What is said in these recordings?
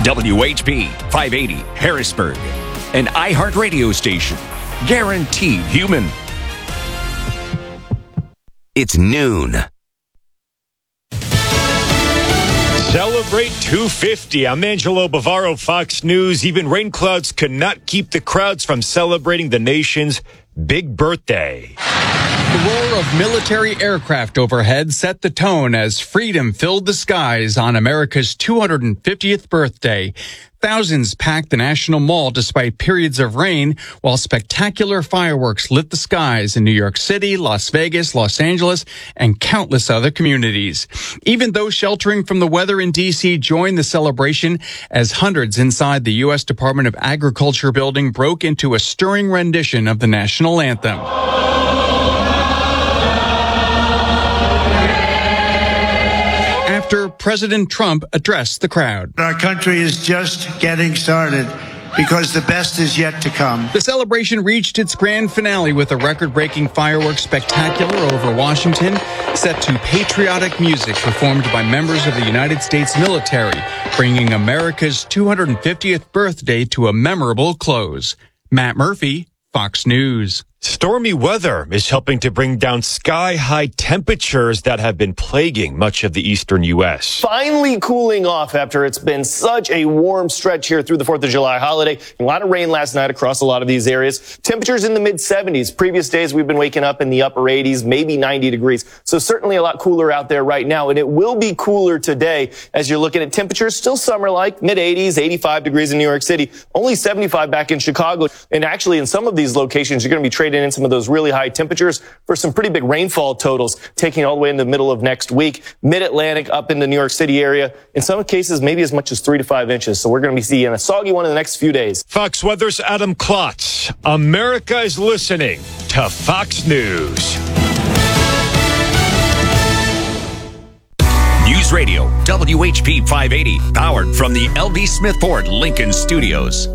WHP 580 Harrisburg, an iHeart radio station. Guaranteed human. It's noon. Celebrate 250. I'm Angelo Bavaro, Fox News. Even rain clouds could not keep the crowds from celebrating the nation's big birthday. The roar of military aircraft overhead set the tone as freedom filled the skies on America's 250th birthday. Thousands packed the National Mall despite periods of rain, while spectacular fireworks lit the skies in New York City, Las Vegas, Los Angeles, and countless other communities. Even those sheltering from the weather in D.C. joined the celebration as hundreds inside the U.S. Department of Agriculture building broke into a stirring rendition of the national anthem. After President Trump addressed the crowd. Our country is just getting started because the best is yet to come. The celebration reached its grand finale with a record-breaking fireworks spectacular over Washington, set to patriotic music performed by members of the United States military, bringing America's 250th birthday to a memorable close. Matt Murphy, Fox News. Stormy weather is helping to bring down sky-high temperatures that have been plaguing much of the eastern U.S. Finally cooling off after it's been such a warm stretch here through the 4th of July holiday. A lot of rain last night across a lot of these areas. Temperatures in the mid-70s. Previous days we've been waking up in the upper 80s, maybe 90 degrees. So certainly a lot cooler out there right now. And it will be cooler today as you're looking at temperatures still summer-like, mid-80s, 85 degrees in New York City, only 75 back in Chicago. And actually in some of these locations, you're going to be trading in some of those really high temperatures for some pretty big rainfall totals, taking all the way in the middle of next week. Mid-Atlantic up in the New York City area. In some cases, maybe as much as 3 to 5 inches. So we're going to be seeing a soggy one in the next few days. Fox Weather's Adam Klotz. America is listening to Fox News. News Radio, WHP 580, powered from the L.B. Smith Ford Lincoln Studios.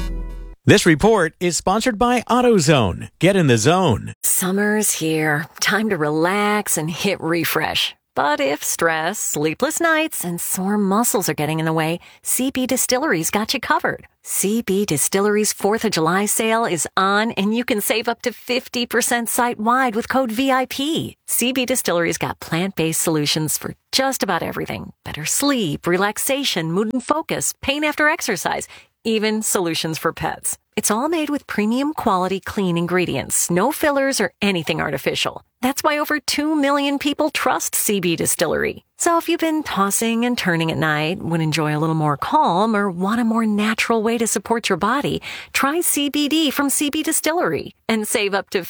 This report is sponsored by AutoZone. Get in the zone. Summer's here. Time to relax and hit refresh. But if stress, sleepless nights, and sore muscles are getting in the way, CB Distillery's got you covered. CB Distillery's 4th of July sale is on, and you can save up to 50% site-wide with code VIP. CB Distillery's got plant-based solutions for just about everything. Better sleep, relaxation, mood and focus, pain after exercise, even solutions for pets. It's all made with premium quality clean ingredients, no fillers or anything artificial. That's why over 2 million people trust CB Distillery. So if you've been tossing and turning at night, would enjoy a little more calm, or want a more natural way to support your body, try CBD from CB Distillery and save up to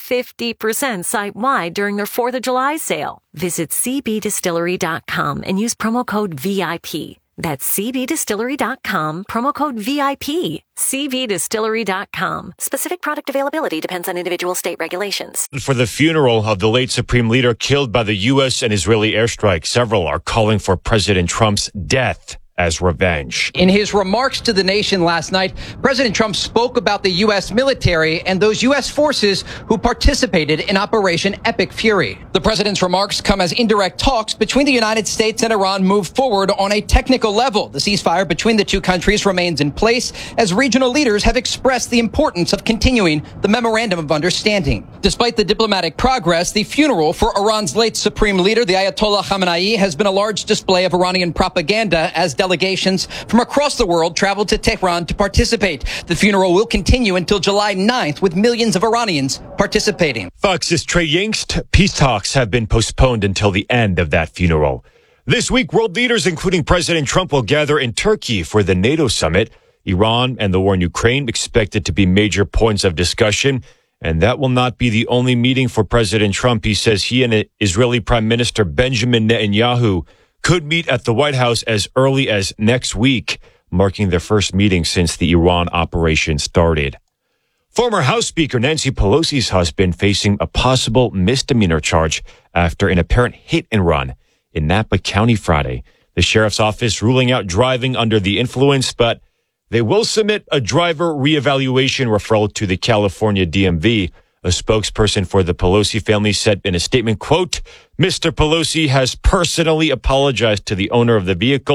50% site-wide during their 4th of July sale. Visit cbdistillery.com and use promo code VIP. That's cbdistillery.com, promo code VIP. cbdistillery.com. Specific product availability depends on individual state regulations. For the funeral of the late Supreme Leader killed by the U.S. and Israeli airstrike, several are calling for President Trump's death as revenge. In his remarks to the nation last night, President Trump spoke about the U.S. military and those U.S. forces who participated in Operation Epic Fury. The president's remarks come as indirect talks between the United States and Iran move forward on a technical level. The ceasefire between the two countries remains in place as regional leaders have expressed the importance of continuing the Memorandum of Understanding. Despite the diplomatic progress, the funeral for Iran's late Supreme Leader, the Ayatollah Khamenei, has been a large display of Iranian propaganda as delegations from across the world traveled to Tehran to participate. The funeral will continue until July 9th with millions of Iranians participating. Fox's Trey Yingst. Peace talks have been postponed until the end of that funeral. This week, world leaders, including President Trump, will gather in Turkey for the NATO summit. Iran and the war in Ukraine expected to be major points of discussion. And that will not be the only meeting for President Trump. He says he and Israeli Prime Minister Benjamin Netanyahu could meet at the White House as early as next week, marking their first meeting since the Iran operation started. Former House Speaker Nancy Pelosi's husband facing a possible misdemeanor charge after an apparent hit and run in Napa County Friday. The sheriff's office ruling out driving under the influence, but they will submit a driver reevaluation referral to the California DMV. A spokesperson for the Pelosi family said in a statement, quote, Mr. Pelosi has personally apologized to the owner of the vehicle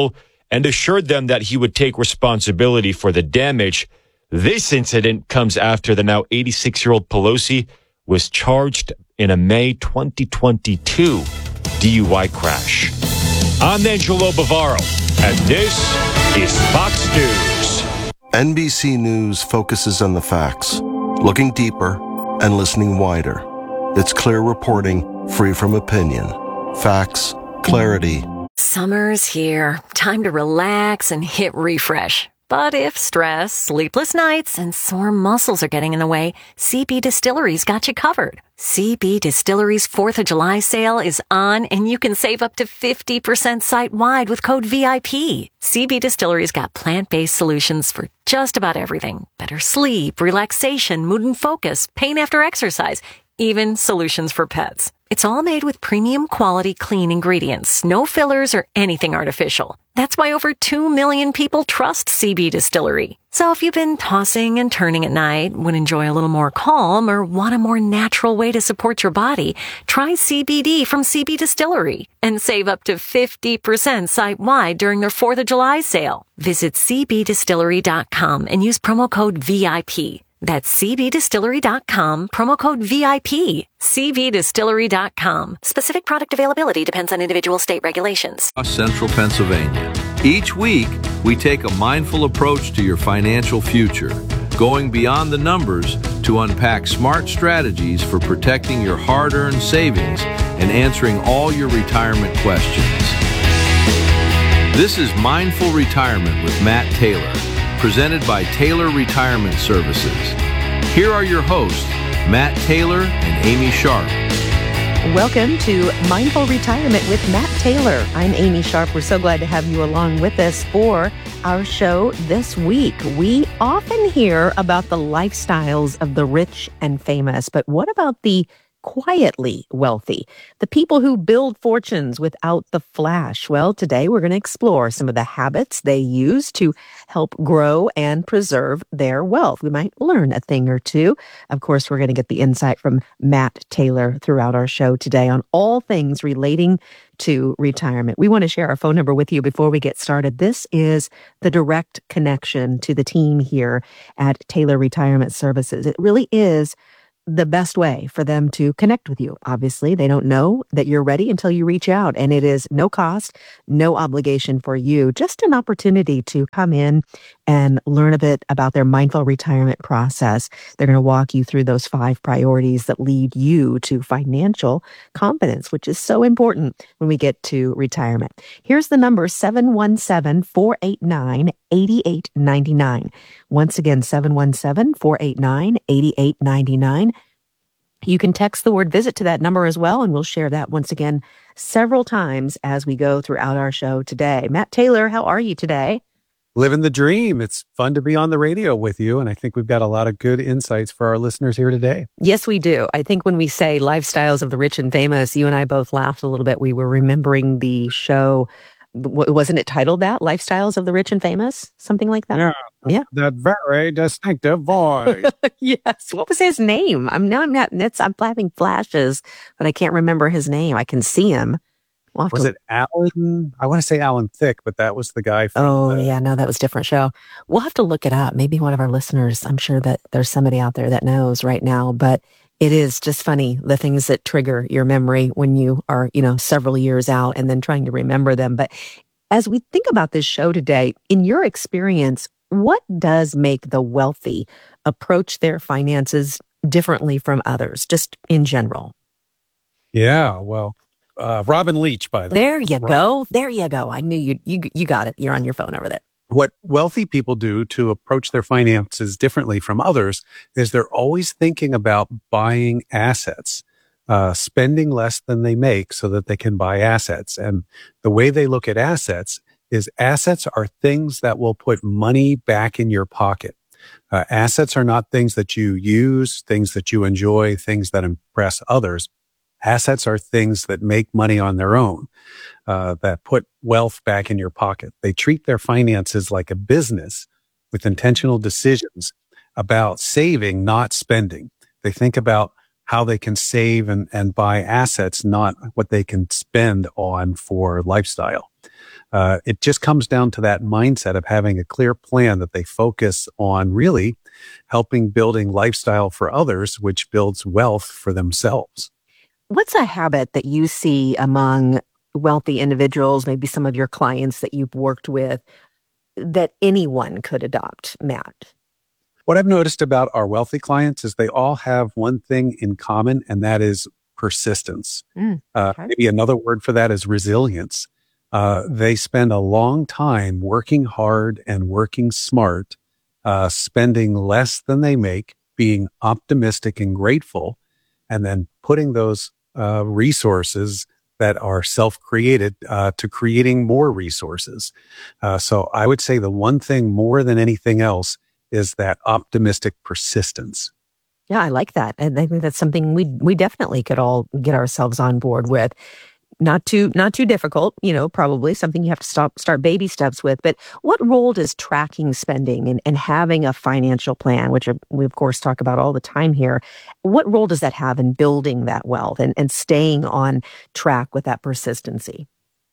and assured them that he would take responsibility for the damage. This incident comes after the now 86-year-old Pelosi was charged in a May 2022 DUI crash. I'm Angelo Bavaro, and this is Fox News. NBC News focuses on the facts, looking deeper and listening wider. It's clear reporting, free from opinion. Facts, clarity. Summer's here. Time to relax and hit refresh. But if stress, sleepless nights, and sore muscles are getting in the way, CB Distillery's got you covered. CB Distillery's 4th of July sale is on, and you can save up to 50% site-wide with code VIP. CB Distillery's got plant-based solutions for just about everything. Better sleep, relaxation, mood and focus, pain after exercise, even solutions for pets. It's all made with premium quality clean ingredients, no fillers or anything artificial. That's why over 2 million people trust CB Distillery. So if you've been tossing and turning at night, would enjoy a little more calm, or want a more natural way to support your body, try CBD from CB Distillery and save up to 50% site-wide during their 4th of July sale. Visit cbdistillery.com and use promo code VIP. That's cbdistillery.com, promo code VIP. cbdistillery.com. Specific product availability depends on individual state regulations. Central Pennsylvania. Each week, we take a mindful approach to your financial future, going beyond the numbers to unpack smart strategies for protecting your hard-earned savings and answering all your retirement questions. This is Mindful Retirement with Matt Taylor, presented by Taylor Retirement Services. Here are your hosts, Matt Taylor and Amy Sharp. Welcome to Mindful Retirement with Matt Taylor. I'm Amy Sharp. We're so glad to have you along with us for our show this week. We often hear about the lifestyles of the rich and famous, but what about the quietly wealthy, the people who build fortunes without the flash? Well, today we're going to explore some of the habits they use to help grow and preserve their wealth. We might learn a thing or two. Of course, we're going to get the insight from Matt Taylor throughout our show today on all things relating to retirement. We want to share our phone number with you before we get started. This is the direct connection to the team here at Taylor Retirement Services. It really is the best way for them to connect with you. Obviously, they don't know that you're ready until you reach out, and it is no cost, no obligation for you, just an opportunity to come in and learn a bit about their mindful retirement process. They're going to walk you through those 5 priorities that lead you to financial confidence, which is so important when we get to retirement. Here's the number, 717-489-8899. Once again, 717-489-8899. You can text the word visit to that number as well, and we'll share that once again several times as we go throughout our show today. Matt Taylor, how are you today? Living the dream. It's fun to be on the radio with you, and I think we've got a lot of good insights for our listeners here today. Yes, we do. I think when we say lifestyles of the rich and famous, you and I both laughed a little bit. We were remembering the show. Wasn't it titled that? Lifestyles of the Rich and Famous? Something like that? Yeah. That very distinctive voice. Yes. What was his name? I'm having flashes, but I can't remember his name. I can see him. Was it Alan? I want to say Alan Thicke, but that was the guy from no, that was a different show. We'll have to look it up. Maybe one of our listeners, I'm sure that there's somebody out there that knows right now, but it is just funny, the things that trigger your memory when you are, several years out and then trying to remember them. But as we think about this show today, in your experience, what does make the wealthy approach their finances differently from others, just in general? Yeah, well, Robin Leach, by the way. There you go. There you go. I knew you got it. You're on your phone over there. What wealthy people do to approach their finances differently from others is they're always thinking about buying assets, spending less than they make so that they can buy assets. And the way they look at assets is assets are things that will put money back in your pocket. Assets are not things that you use, things that you enjoy, things that impress others. Assets are things that make money on their own, that put wealth back in your pocket. They treat their finances like a business with intentional decisions about saving, not spending. They think about how they can save and buy assets, not what they can spend on for lifestyle. It just comes down to that mindset of having a clear plan that they focus on really helping building lifestyle for others, which builds wealth for themselves. What's a habit that you see among wealthy individuals, maybe some of your clients that you've worked with, that anyone could adopt, Matt? What I've noticed about our wealthy clients is they all have one thing in common, and that is persistence. Okay. Maybe another word for that is resilience. They spend a long time working hard and working smart, spending less than they make, being optimistic and grateful, and then putting those resources that are self-created to creating more resources. So I would say the one thing more than anything else is that optimistic persistence. Yeah, I like that. And I think that's something we definitely could all get ourselves on board with. Not too difficult, probably something you have to start baby steps with. But what role does tracking spending and having a financial plan, which we of course talk about all the time here, what role does that have in building that wealth and staying on track with that persistency?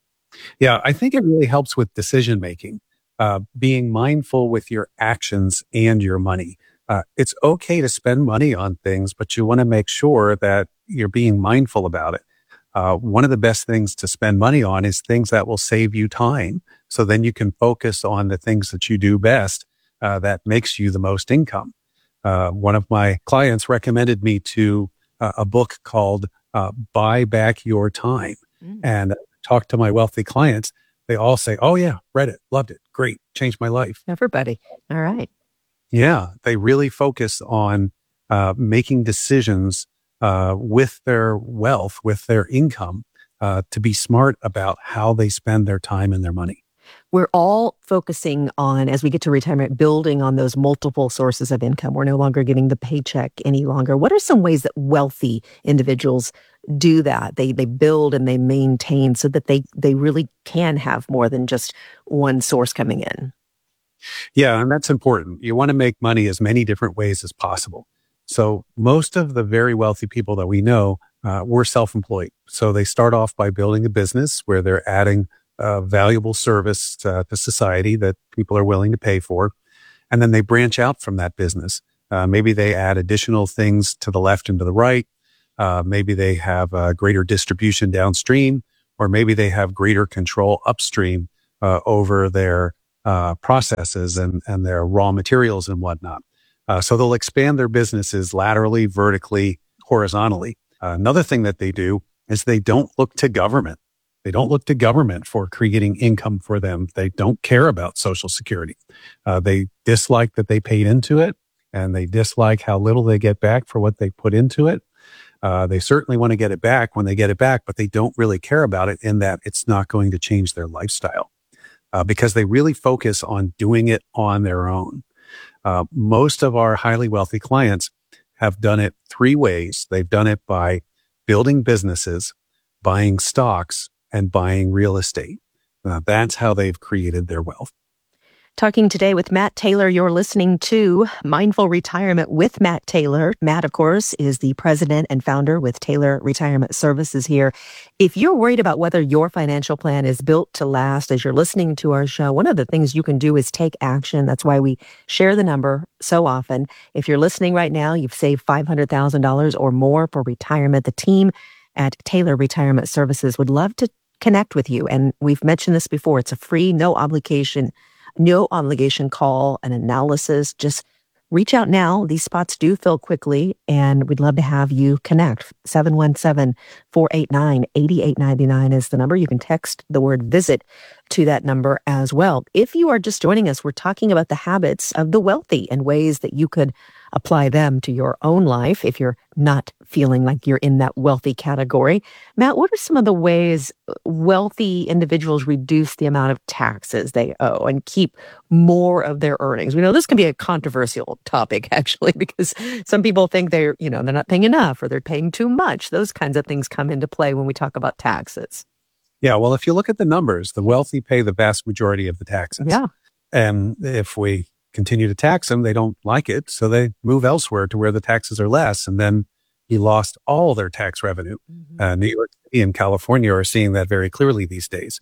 Yeah, I think it really helps with decision making, being mindful with your actions and your money. It's okay to spend money on things, but you want to make sure that you're being mindful about it. One of the best things to spend money on is things that will save you time. So then you can focus on the things that you do best, that makes you the most income. One of my clients recommended me to a book called Buy Back Your Time. And talk to my wealthy clients. They all say, oh yeah, read it, loved it, great, changed my life. Everybody. All right. Yeah, they really focus on making decisions with their wealth, with their income, to be smart about how they spend their time and their money. We're all focusing on, as we get to retirement, building on those multiple sources of income. We're no longer getting the paycheck any longer. What are some ways that wealthy individuals do that? They build and they maintain so that they really can have more than just one source coming in. Yeah, and that's important. You want to make money as many different ways as possible. So most of the very wealthy people that we know were self-employed. So they start off by building a business where they're adding valuable service to society that people are willing to pay for. And then they branch out from that business. Maybe they add additional things to the left and to the right. Maybe they have greater distribution downstream, or maybe they have greater control upstream over their processes and their raw materials and whatnot. So they'll expand their businesses laterally, vertically, horizontally. Another thing that they do is they don't look to government. They don't look to government for creating income for them. They don't care about Social Security. They dislike that they paid into it, and they dislike how little they get back for what they put into it. They certainly want to get it back when they get it back, but they don't really care about it in that it's not going to change their lifestyle, because they really focus on doing it on their own. Most of our highly wealthy clients have done it three ways. They've done it by building businesses, buying stocks, and buying real estate. That's how they've created their wealth. Talking today with Matt Taylor. You're listening to Mindful Retirement with Matt Taylor. Matt, of course, is the president and founder with Taylor Retirement Services here. If you're worried about whether your financial plan is built to last as you're listening to our show, one of the things you can do is take action. That's why we share the number so often. If you're listening right now, you've saved $500,000 or more for retirement. The team at Taylor Retirement Services would love to connect with you. And we've mentioned this before. It's a free, no obligation call, an analysis. Just reach out now. These spots do fill quickly, and we'd love to have you connect. 717-489-8899 is the number. You can text the word visit to that number as well. If you are just joining us, we're talking about the habits of the wealthy and ways that you could apply them to your own life if you're not feeling like you're in that wealthy category. Matt, what are some of the ways wealthy individuals reduce the amount of taxes they owe and keep more of their earnings? We know this can be a controversial topic, actually, because some people think they're not paying enough or they're paying too much. Those kinds of things come into play when we talk about taxes. Yeah, well, if you look at the numbers, the wealthy pay the vast majority of the taxes. Yeah. And if we continue to tax them, they don't like it, so they move elsewhere to where the taxes are less, and then you lost all their tax revenue. New York City and California are seeing that very clearly these days. Yeah.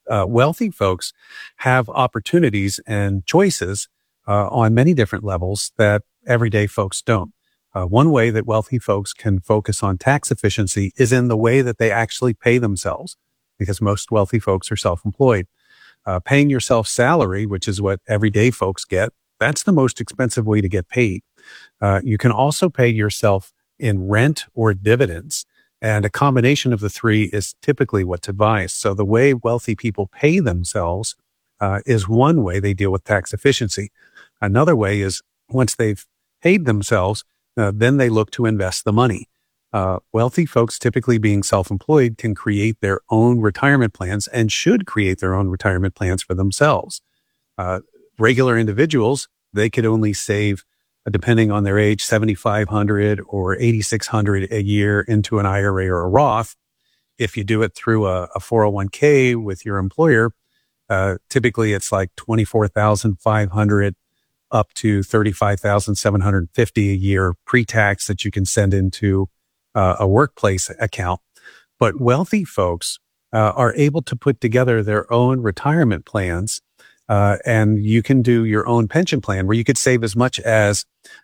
wealthy folks have opportunities and choices on many different levels that everyday folks don't. One way that wealthy folks can focus on tax efficiency is in the way that they actually pay themselves, because most wealthy folks are self-employed. Paying yourself salary, which is what everyday folks get, that's the most expensive way to get paid. You can also pay yourself in rent or dividends, and a combination of the three is typically what's advised. So the way wealthy people pay themselves is one way they deal with tax efficiency. Another way is once they've paid themselves, then they look to invest the money. Wealthy folks, typically being self-employed, can create their own retirement plans and should create their own retirement plans for themselves. Regular individuals, they could only save, depending on their age, $7,500 or $8,600 a year into an IRA or a Roth. If you do it through a 401k with your employer, typically it's like $24,500 up to $35,750 a year pre-tax that you can send into a workplace account. But wealthy folks are able to put together their own retirement plans, and you can do your own pension plan where you could save as much as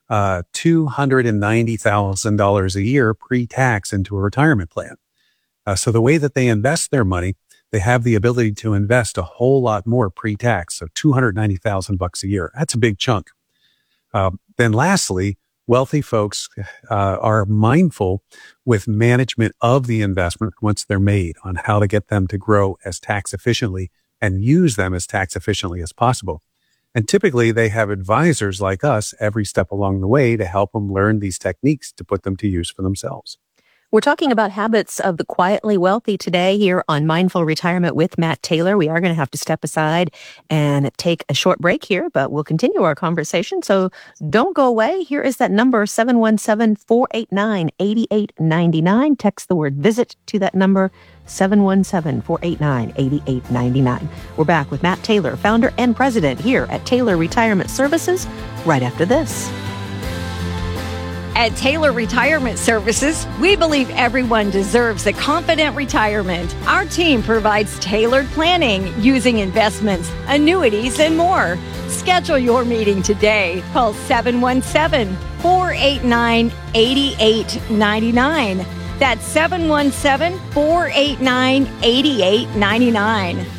$290,000 a year pre-tax into a retirement plan. So the way that they invest their money, they have the ability to invest a whole lot more pre-tax, so $290,000 a year. That's a big chunk. Then lastly, wealthy folks are mindful with management of the investment once they're made on how to get them to grow as tax efficiently and use them as tax efficiently as possible. And typically they have advisors like us every step along the way to help them learn these techniques to put them to use for themselves. We're talking about habits of the quietly wealthy today here on Mindful Retirement with Matt Taylor. We are going to have to step aside and take a short break here, but we'll continue our conversation. So don't go away. Here is that number, 717-489-8899. Text the word visit to that number, 717-489-8899. We're back with Matt Taylor, founder and president here at Taylor Retirement Services, right after this. At Taylor Retirement Services, we believe everyone deserves a confident retirement. Our team provides tailored planning using investments, annuities, and more. Schedule your meeting today. Call 717-489-8899. That's 717-489-8899.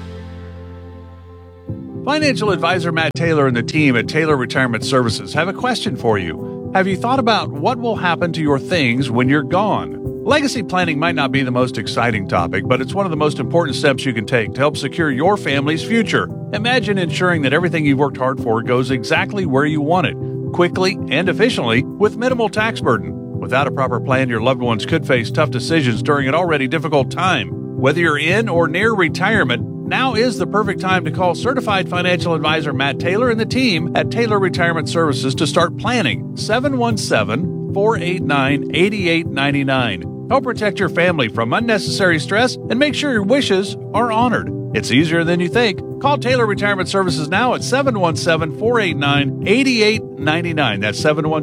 Financial advisor Matt Taylor and the team at Taylor Retirement Services have a question for you. Have you thought about what will happen to your things when you're gone? Legacy planning might not be the most exciting topic, but it's one of the most important steps you can take to help secure your family's future. Imagine ensuring that everything you've worked hard for goes exactly where you want it, quickly and efficiently, with minimal tax burden. Without a proper plan, your loved ones could face tough decisions during an already difficult time. Whether you're in or near retirement, now is the perfect time to call certified financial advisor Matt Taylor and the team at Taylor Retirement Services to start planning. 717-489-8899. Help protect your family from unnecessary stress and make sure your wishes are honored. It's easier than you think. Call Taylor Retirement Services now at 717-489-8899. That's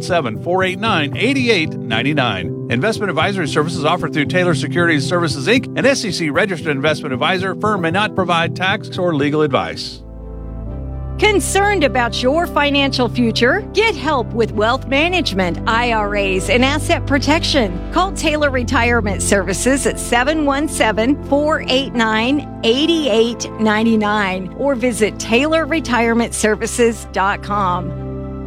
717-489-8899. Investment advisory services offered through Taylor Securities Services, Inc., an SEC-registered investment advisor. Firm may not provide tax or legal advice. Concerned about your financial future? Get help with wealth management, IRAs, and asset protection. Call Taylor Retirement Services at 717-489-8899 or visit TaylorRetirementServices.com.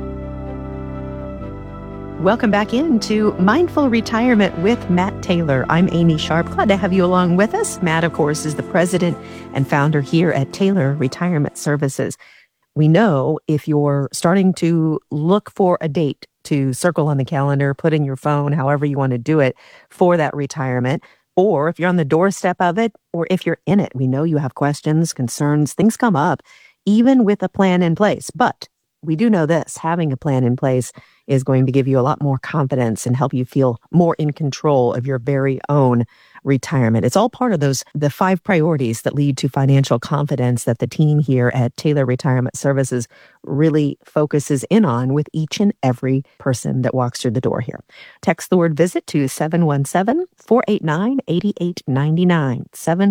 Welcome back into Mindful Retirement with Matt Taylor. I'm Amy Sharp. Glad to have you along with us. Matt, of course, is the president and founder here at Taylor Retirement Services. We know if you're starting to look for a date to circle on the calendar, put in your phone, however you want to do it for that retirement, or if you're on the doorstep of it, or if you're in it, we know you have questions, concerns, things come up, even with a plan in place. But we do know this, having a plan in place is going to give you a lot more confidence and help you feel more in control of your very own retirement. It's all part of the 5 priorities that lead to financial confidence that the team here at Taylor Retirement Services really focuses in on with each and every person that walks through the door here. Text the word visit to 717-489-8899.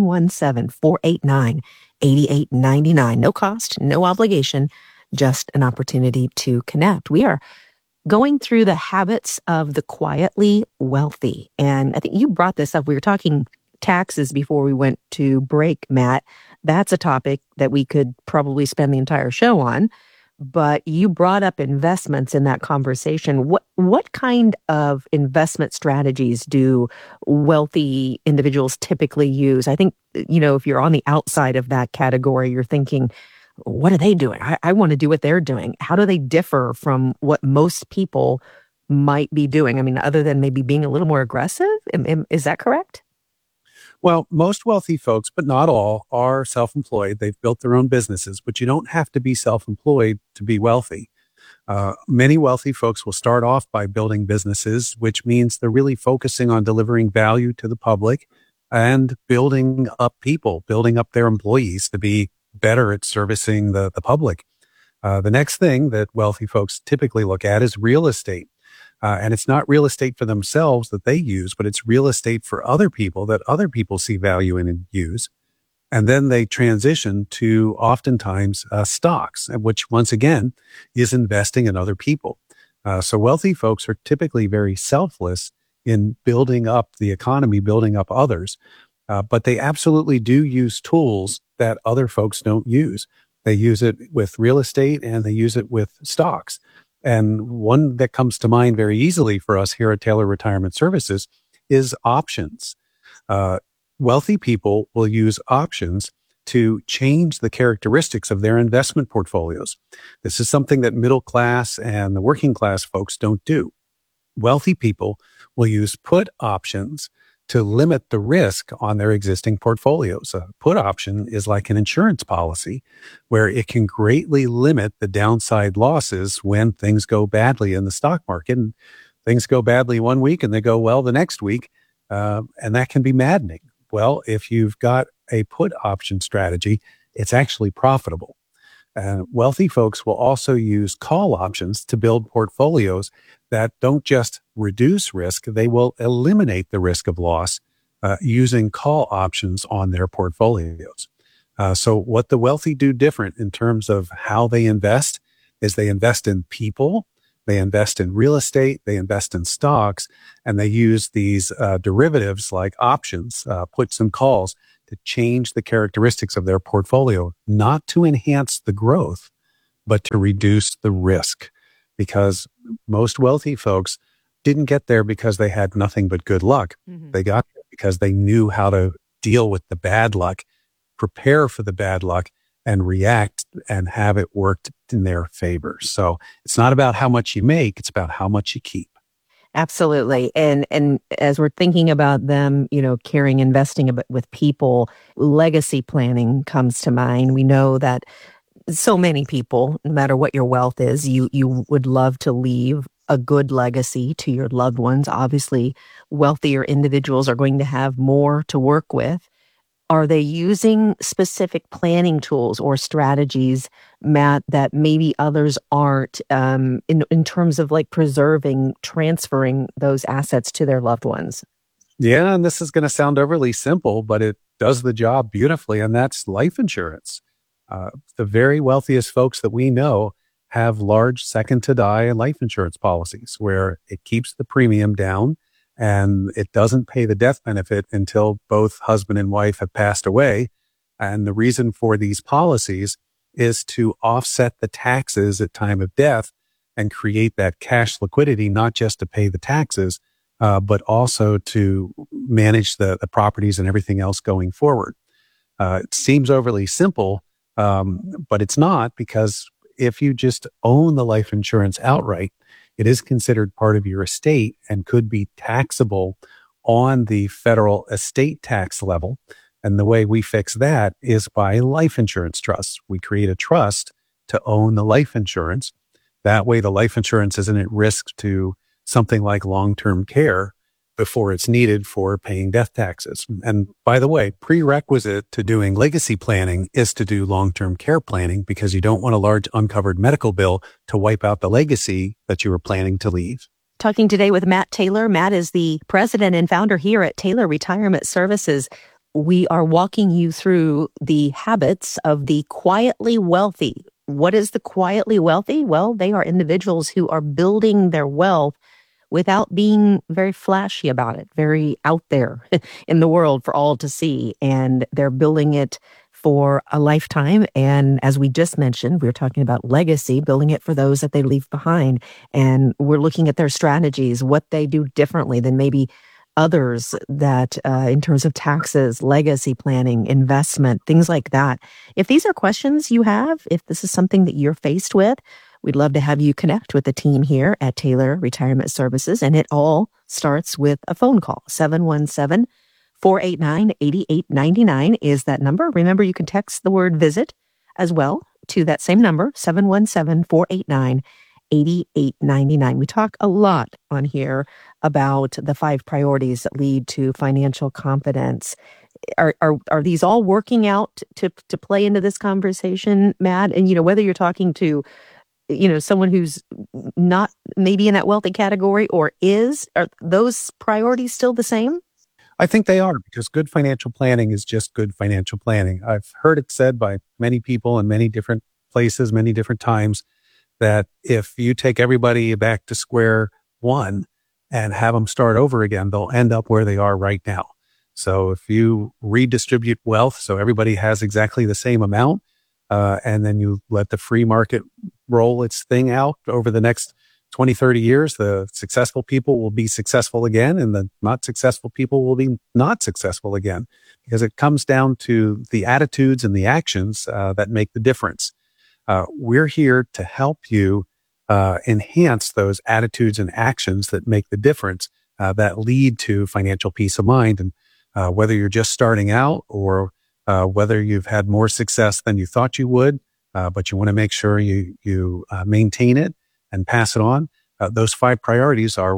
717-489-8899. No cost, no obligation, just an opportunity to connect. We are going through the habits of the quietly wealthy. And I think you brought this up. We were talking taxes before we went to break, Matt. That's a topic that we could probably spend the entire show on. But you brought up investments in that conversation. What kind of investment strategies do wealthy individuals typically use? I think, if you're on the outside of that category, you're thinking, what are they doing? I want to do what they're doing. How do they differ from what most people might be doing? I mean, other than maybe being a little more aggressive? Is that correct? Well, most wealthy folks, but not all, are self-employed. They've built their own businesses, but you don't have to be self-employed to be wealthy. Many wealthy folks will start off by building businesses, which means they're really focusing on delivering value to the public and building up people, building up their employees to be better at servicing the public. The next thing that wealthy folks typically look at is real estate. And it's not real estate for themselves that they use, but it's real estate for other people that other people see value in and use. And then they transition to oftentimes stocks, which once again is investing in other people. So wealthy folks are typically very selfless in building up the economy, building up others. But they absolutely do use tools that other folks don't use. They use it with real estate and they use it with stocks. And one that comes to mind very easily for us here at Taylor Retirement Services is options. Wealthy people will use options to change the characteristics of their investment portfolios. This is something that middle class and the working class folks don't do. Wealthy people will use put options to limit the risk on their existing portfolios. A put option is like an insurance policy where it can greatly limit the downside losses when things go badly in the stock market. And things go badly one week and they go well the next week, and that can be maddening. Well, if you've got a put option strategy, it's actually profitable. Wealthy folks will also use call options to build portfolios that don't just reduce risk, they will eliminate the risk of loss using call options on their portfolios. So what the wealthy do different in terms of how they invest is they invest in people, they invest in real estate, they invest in stocks, and they use these derivatives like options, puts and calls, to change the characteristics of their portfolio, not to enhance the growth, but to reduce the risk. Because most wealthy folks didn't get there because they had nothing but good luck. Mm-hmm. They got there because they knew how to deal with the bad luck, prepare for the bad luck, and react and have it worked in their favor. So it's not about how much you make, it's about how much you keep. Absolutely. And as we're thinking about them, caring, investing a bit with people, legacy planning comes to mind. We know that so many people, no matter what your wealth is, you would love to leave a good legacy to your loved ones. Obviously, wealthier individuals are going to have more to work with. Are they using specific planning tools or strategies, Matt, that maybe others aren't in terms of like preserving, transferring those assets to their loved ones? Yeah, and this is going to sound overly simple, but it does the job beautifully, and that's life insurance. The very wealthiest folks that we know have large second-to-die life insurance policies where it keeps the premium down and it doesn't pay the death benefit until both husband and wife have passed away. And the reason for these policies is to offset the taxes at time of death and create that cash liquidity, not just to pay the taxes, but also to manage the properties and everything else going forward. It seems overly simple, but it's not, because if you just own the life insurance outright, it is considered part of your estate and could be taxable on the federal estate tax level. And the way we fix that is by life insurance trusts. We create a trust to own the life insurance. That way the life insurance isn't at risk to something like long-term care. before it's needed for paying death taxes. And by the way, prerequisite to doing legacy planning is to do long-term care planning, because you don't want a large uncovered medical bill to wipe out the legacy that you were planning to leave. Talking today with Matt Taylor. Matt is the president and founder here at Taylor Retirement Services. We are walking you through the habits of the quietly wealthy. What is the quietly wealthy? Well, they are individuals who are building their wealth without being very flashy about it, very out there in the world for all to see. And they're building it for a lifetime. And as we just mentioned, we were talking about legacy, building it for those that they leave behind. And we're looking at their strategies, what they do differently than maybe others that in terms of taxes, legacy planning, investment, things like that. If these are questions you have, if this is something that you're faced with, we'd love to have you connect with the team here at Taylor Retirement Services. And it all starts with a phone call. 717-489-8899 is that number. Remember, you can text the word visit as well to that same number, 717-489-8899. We talk a lot on here about the 5 priorities that lead to financial confidence. Are these all working out to play into this conversation, Matt? And, whether you're talking to, someone who's not maybe in that wealthy category or are those priorities still the same? I think they are, because good financial planning is just good financial planning. I've heard it said by many people in many different places, many different times, that if you take everybody back to square one and have them start over again, they'll end up where they are right now. So if you redistribute wealth so everybody has exactly the same amount, and then you let the free market roll its thing out over the next 20, 30 years, the successful people will be successful again, and the not successful people will be not successful again, because it comes down to the attitudes and the actions that make the difference. We're here to help you enhance those attitudes and actions that make the difference, that lead to financial peace of mind. And whether you're just starting out or whether you've had more success than you thought you would, but you want to make sure you maintain it and pass it on, those 5 priorities are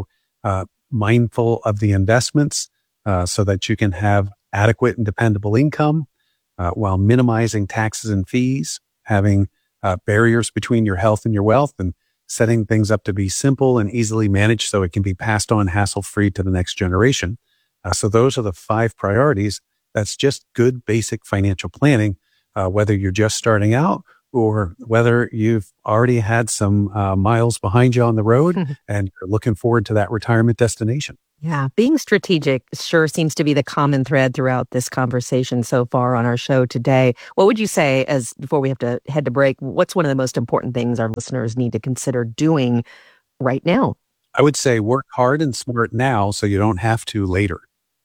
mindful of the investments so that you can have adequate and dependable income while minimizing taxes and fees, having barriers between your health and your wealth, and setting things up to be simple and easily managed so it can be passed on hassle-free to the next generation. So those are the 5 priorities. That's just good basic financial planning, whether you're just starting out or whether you've already had some miles behind you on the road and you're looking forward to that retirement destination. Yeah, being strategic sure seems to be the common thread throughout this conversation so far on our show today. What would you say, as before we have to head to break, what's one of the most important things our listeners need to consider doing right now? I would say work hard and smart now so you don't have to later.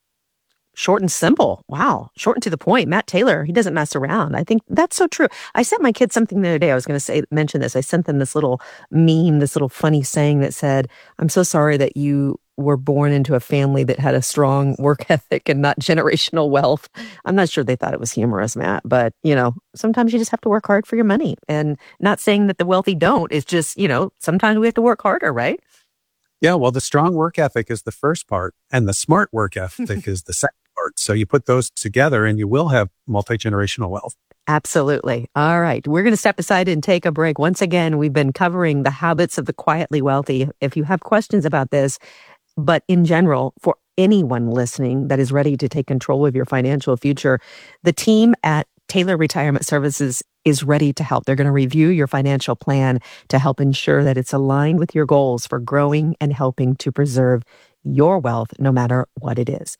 Short and simple. Wow. Short and to the point. Matt Taylor, he doesn't mess around. I think that's so true. I sent my kids something the other day. I was going to mention this. I sent them this little meme, this little funny saying that said, "I'm so sorry that you were born into a family that had a strong work ethic and not generational wealth." I'm not sure they thought it was humorous, Matt, but sometimes you just have to work hard for your money. And not saying that the wealthy don't. It's just, sometimes we have to work harder, right? Yeah, well, the strong work ethic is the first part, and the smart work ethic is the second part. So you put those together and you will have multi-generational wealth. Absolutely. All right. We're going to step aside and take a break. Once again, we've been covering the habits of the quietly wealthy. If you have questions about this, but in general, for anyone listening that is ready to take control of your financial future, the team at Taylor Retirement Services is ready to help. They're going to review your financial plan to help ensure that it's aligned with your goals for growing and helping to preserve your wealth, no matter what it is.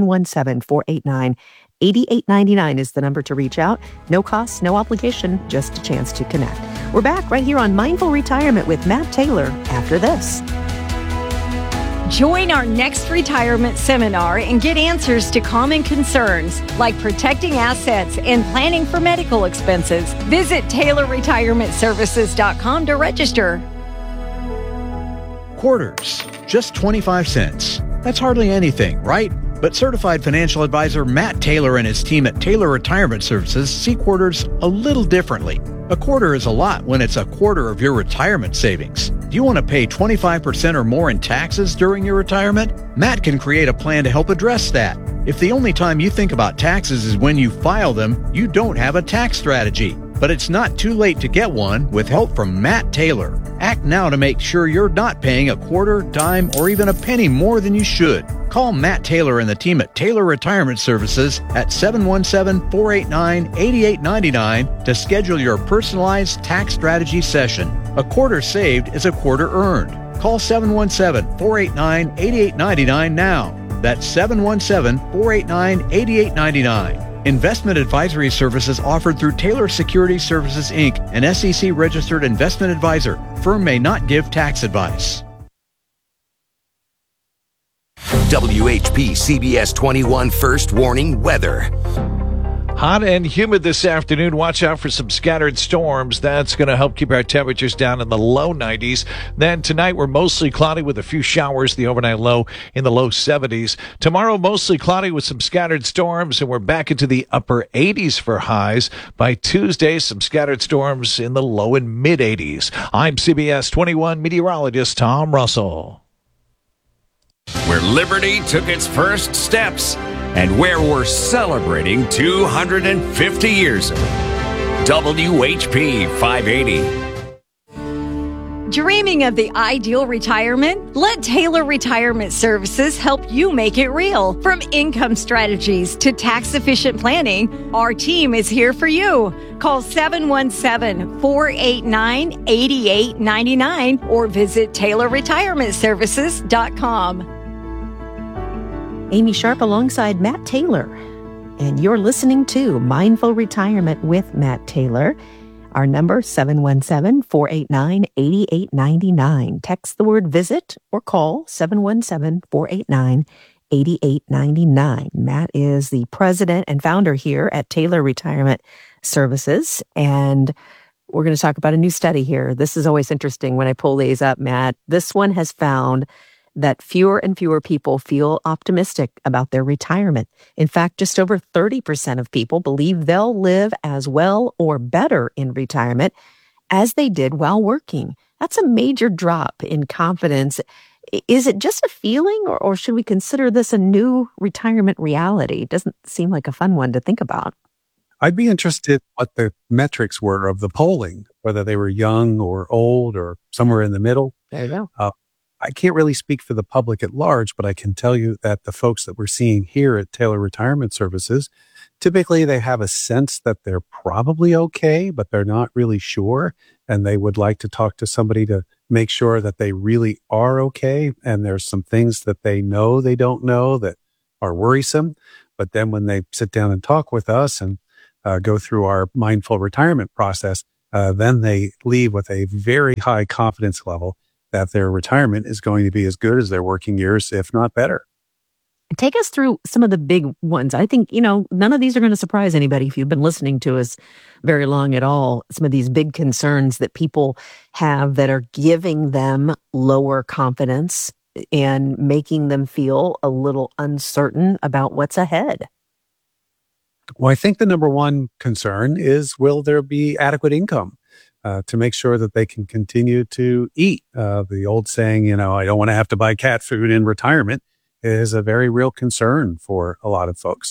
717-489-8899 is the number to reach out. No cost, no obligation, just a chance to connect. We're back right here on Mindful Retirement with Matt Taylor after this. Join our next retirement seminar and get answers to common concerns like protecting assets and planning for medical expenses. Visit TaylorRetirementServices.com to register. Quarters, just 25 cents. That's hardly anything, right? But certified financial advisor Matt Taylor and his team at Taylor Retirement Services see quarters a little differently. A quarter is a lot when it's a quarter of your retirement savings. Do you want to pay 25% or more in taxes during your retirement? Matt can create a plan to help address that. If the only time you think about taxes is when you file them, you don't have a tax strategy. But it's not too late to get one with help from Matt Taylor. Act now to make sure you're not paying a quarter, dime, or even a penny more than you should. Call Matt Taylor and the team at Taylor Retirement Services at 717-489-8899 to schedule your personalized tax strategy session. A quarter saved is a quarter earned. Call 717-489-8899 now. That's 717-489-8899. Investment advisory services offered through Taylor Security Services, Inc., an SEC-registered investment advisor. Firm may not give tax advice. WHP CBS 21 First Warning Weather. Hot and humid this afternoon. Watch out for some scattered storms. That's going to help keep our temperatures down in the low 90s. Then tonight, we're mostly cloudy with a few showers. The overnight low in the low 70s. Tomorrow, mostly cloudy with some scattered storms, and we're back into the upper 80s for highs. By Tuesday, some scattered storms in the low and mid 80s. I'm CBS 21 meteorologist Tom Russell. Where liberty took its first steps and where we're celebrating 250 years of it. WHP 580. Dreaming of the ideal retirement? Let Taylor Retirement Services help you make it real. From income strategies to tax-efficient planning, our team is here for you. Call 717-489-8899 or visit TaylorRetirementServices.com. Amy Sharp alongside Matt Taylor. And you're listening to Mindful Retirement with Matt Taylor. Our number, 717-489-8899. Text the word visit or call 717-489-8899. Matt is the president and founder here at Taylor Retirement Services. And we're going to talk about a new study here. This is always interesting when I pull these up, Matt. This one has found that fewer and fewer people feel optimistic about their retirement. In fact, just over 30% of people believe they'll live as well or better in retirement as they did while working. That's a major drop in confidence. Is it just a feeling, or should we consider this a new retirement reality? It doesn't seem like a fun one to think about. I'd be interested what the metrics were of the polling, whether they were young or old or somewhere in the middle. There you go. I can't really speak for the public at large, but I can tell you that the folks that we're seeing here at Taylor Retirement Services, typically they have a sense that they're probably okay, but they're not really sure. And they would like to talk to somebody to make sure that they really are okay. And there's some things that they know they don't know that are worrisome. But then when they sit down and talk with us and go through our mindful retirement process, then they leave with a very high confidence level that their retirement is going to be as good as their working years, if not better. Take us through some of the big ones. I think, none of these are going to surprise anybody if you've been listening to us very long at all. Some of these big concerns that people have that are giving them lower confidence and making them feel a little uncertain about what's ahead. Well, I think the number one concern is, will there be adequate income to make sure that they can continue to eat? The old saying, I don't want to have to buy cat food in retirement, is a very real concern for a lot of folks.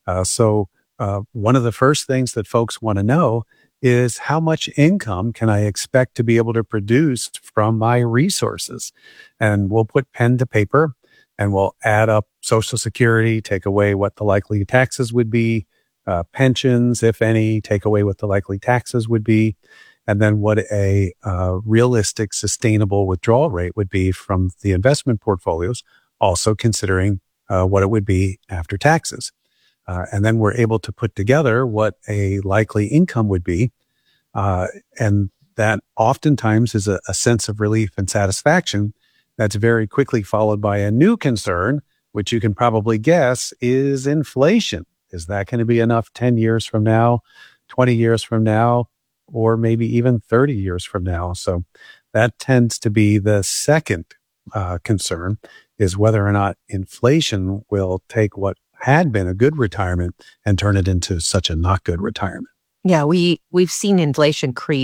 So one of the first things that folks want to know is, how much income can I expect to be able to produce from my resources? And we'll put pen to paper and we'll add up Social Security, take away what the likely taxes would be, pensions, if any, take away what the likely taxes would be, and then what a realistic, sustainable withdrawal rate would be from the investment portfolios, also considering what it would be after taxes. And then we're able to put together what a likely income would be. And that oftentimes is a sense of relief and satisfaction that's very quickly followed by a new concern, which you can probably guess is inflation. Is that going to be enough 10 years from now, 20 years from now, or maybe even 30 years from now? So that tends to be the second concern, is whether or not inflation will take what had been a good retirement and turn it into such a not good retirement. Yeah, we've seen inflation creep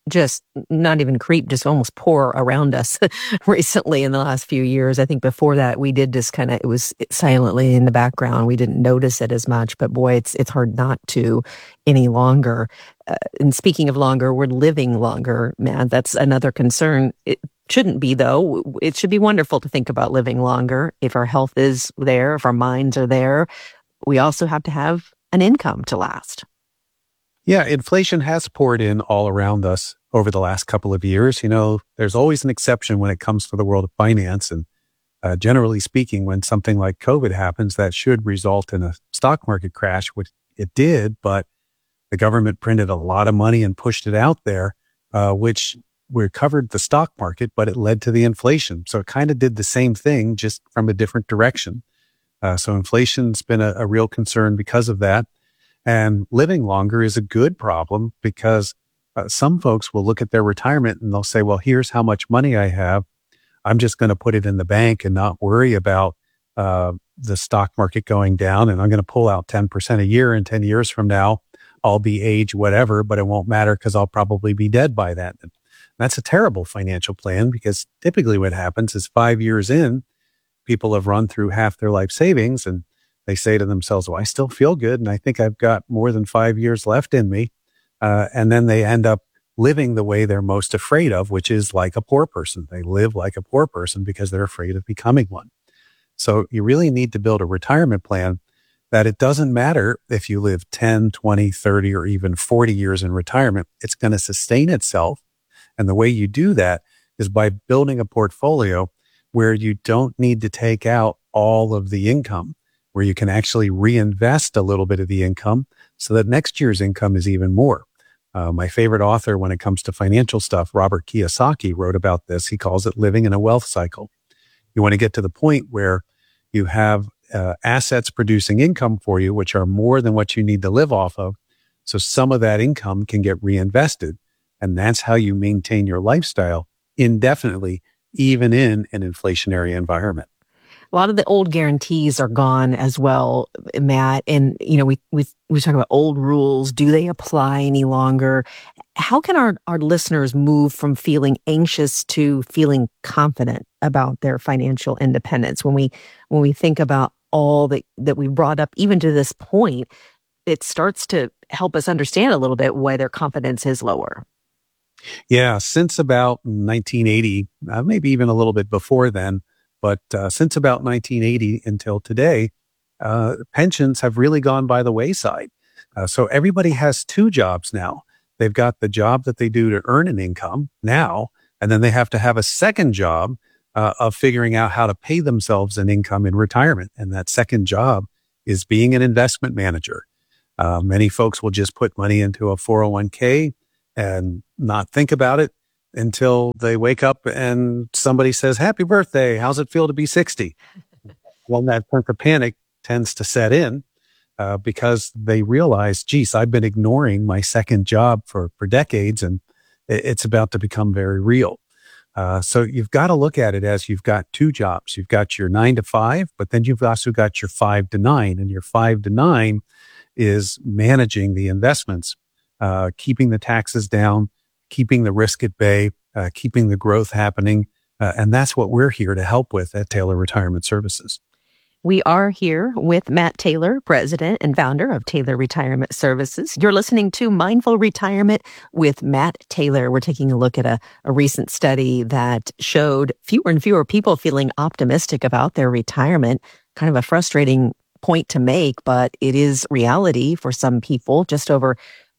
just not even creep, just almost pour around us recently in the last few years. I think before that, we did just kind of, it was silently in the background. We didn't notice it as much, but boy, it's hard not to any longer. And speaking of longer, we're living longer, man. That's another concern. It shouldn't be, though. It should be wonderful to think about living longer. If our health is there, if our minds are there, we also have to have an income to last. Yeah, inflation has poured in all around us over the last couple of years. You know, there's always an exception when it comes to the world of finance. And generally speaking, when something like COVID happens, that should result in a stock market crash, which it did. But the government printed a lot of money and pushed it out there, which recovered the stock market, but it led to the inflation. So it kind of did the same thing, just from a different direction. So inflation's been a real concern because of that. And living longer is a good problem because some folks will look at their retirement and they'll say, well, here's how much money I have. I'm just going to put it in the bank and not worry about the stock market going down. And I'm going to pull out 10% a year, and 10 years from now, I'll be age whatever, but it won't matter because I'll probably be dead by then. And that's a terrible financial plan, because typically what happens is 5 years in, people have run through half their life savings and they say to themselves, well, I still feel good, and I think I've got more than 5 years left in me. And then they end up living the way they're most afraid of, which is like a poor person. They live like a poor person because they're afraid of becoming one. So you really need to build a retirement plan that it doesn't matter if you live 10, 20, 30, or even 40 years in retirement. It's going to sustain itself. And the way you do that is by building a portfolio where you don't need to take out all of the income, where you can actually reinvest a little bit of the income so that next year's income is even more. My favorite author when it comes to financial stuff, Robert Kiyosaki, wrote about this. He calls it living in a wealth cycle. You want to get to the point where you have assets producing income for you, which are more than what you need to live off of. So some of that income can get reinvested. And that's how you maintain your lifestyle indefinitely, even in an inflationary environment. A lot of the old guarantees are gone as well, Matt. And, you know, we talk about old rules. Do they apply any longer? How can our listeners move from feeling anxious to feeling confident about their financial independence? When we think about all that we brought up, even to this point, it starts to help us understand a little bit why their confidence is lower. Yeah, since about 1980, maybe even a little bit before then, but since about 1980 until today, pensions have really gone by the wayside. So everybody has two jobs now. They've got the job that they do to earn an income now, and then they have to have a second job of figuring out how to pay themselves an income in retirement. And that second job is being an investment manager. Many folks will just put money into a 401k and not think about it until they wake up and somebody says, happy birthday, how's it feel to be 60? Well, that sense of panic tends to set in because they realize, geez, I've been ignoring my second job for decades, and it's about to become very real. So you've got to look at it as you've got two jobs. You've got your 9 to 5, but then you've also got your 5 to 9, and your 5 to 9 is managing the investments, keeping the taxes down, keeping the risk at bay, keeping the growth happening. And that's what we're here to help with at Taylor Retirement Services. We are here with Matt Taylor, president and founder of Taylor Retirement Services. You're listening to Mindful Retirement with Matt Taylor. We're taking a look at a recent study that showed fewer and fewer people feeling optimistic about their retirement. Kind of a frustrating point to make, but it is reality for some people. Just over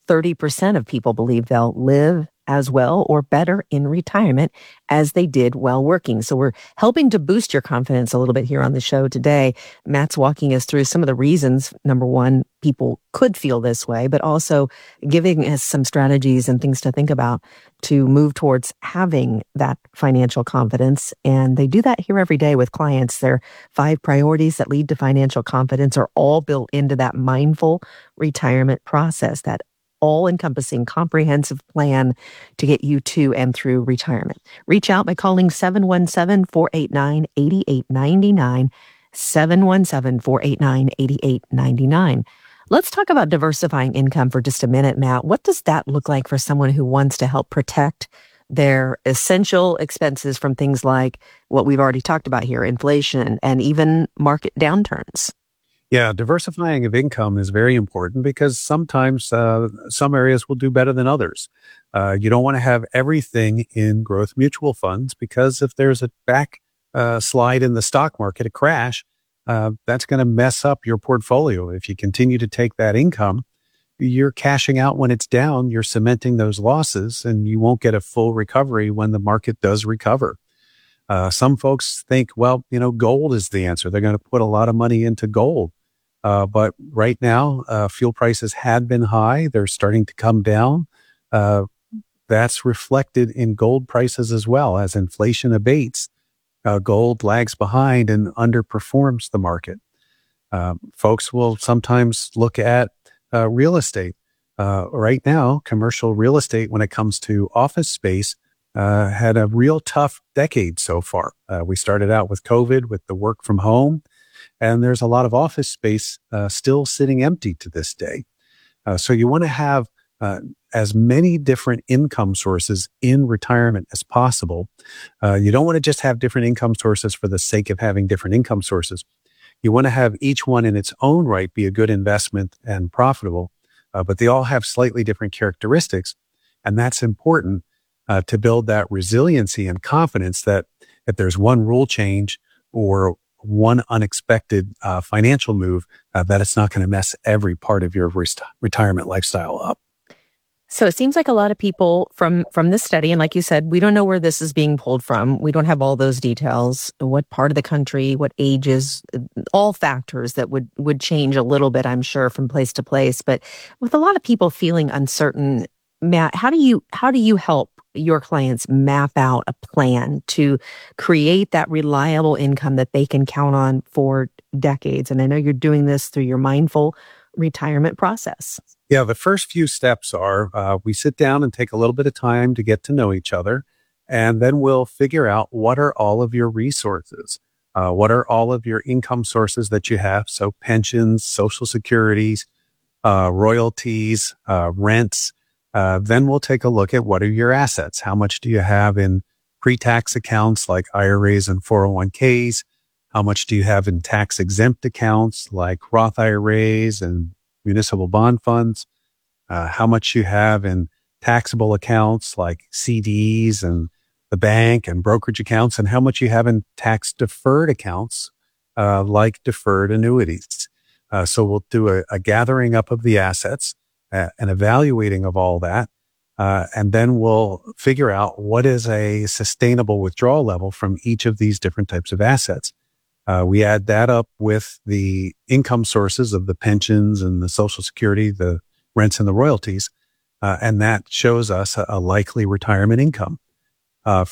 30% of people believe they'll live as well or better in retirement as they did while working. So we're helping to boost your confidence a little bit here on the show today. Matt's walking us through some of the reasons, number one, people could feel this way, but also giving us some strategies and things to think about to move towards having that financial confidence. And they do that here every day with clients. Their 5 priorities that lead to financial confidence are all built into that mindful retirement process, that all-encompassing comprehensive plan to get you to and through retirement. Reach out by calling 717-489-8899, 717-489-8899. Let's talk about diversifying income for just a minute, Matt. What does that look like for someone who wants to help protect their essential expenses from things like what we've already talked about here, inflation and even market downturns? Yeah, diversifying of income is very important because sometimes some areas will do better than others. You don't want to have everything in growth mutual funds because if there's a back slide in the stock market, a crash, that's going to mess up your portfolio. If you continue to take that income, you're cashing out when it's down, you're cementing those losses, and you won't get a full recovery when the market does recover. Some folks think, well, gold is the answer. They're going to put a lot of money into gold. But right now, fuel prices had been high. They're starting to come down. That's reflected in gold prices as well. As inflation abates, gold lags behind and underperforms the market. Folks will sometimes look at real estate. Right now, commercial real estate, when it comes to office space, had a real tough decade so far. We started out with COVID, with the work from home, and there's a lot of office space still sitting empty to this day. So you want to have as many different income sources in retirement as possible. You don't want to just have different income sources for the sake of having different income sources. You want to have each one in its own right be a good investment and profitable, but they all have slightly different characteristics. And that's important to build that resiliency and confidence that if there's one rule change or one unexpected financial move, that it's not going to mess every part of your retirement lifestyle up. So it seems like a lot of people from this study, and like you said, we don't know where this is being pulled from. We don't have all those details, what part of the country, what ages, all factors that would change a little bit, I'm sure, from place to place. But with a lot of people feeling uncertain, Matt, how do you help your clients map out a plan to create that reliable income that they can count on for decades? And I know you're doing this through your mindful retirement process. Yeah, the first few steps are we sit down and take a little bit of time to get to know each other, and then we'll figure out what are all of your resources. What are all of your income sources that you have? So pensions, social securities, royalties, rents. Then we'll take a look at what are your assets? How much do you have in pre-tax accounts like IRAs and 401ks? How much do you have in tax-exempt accounts like Roth IRAs and municipal bond funds? How much you have in taxable accounts like CDs and the bank and brokerage accounts, and how much you have in tax-deferred accounts like deferred annuities. So we'll do a gathering up of the assets, an evaluating of all that, and then we'll figure out what is a sustainable withdrawal level from each of these different types of assets. We add that up with the income sources of the pensions and the Social Security, the rents and the royalties, and that shows us a likely retirement income.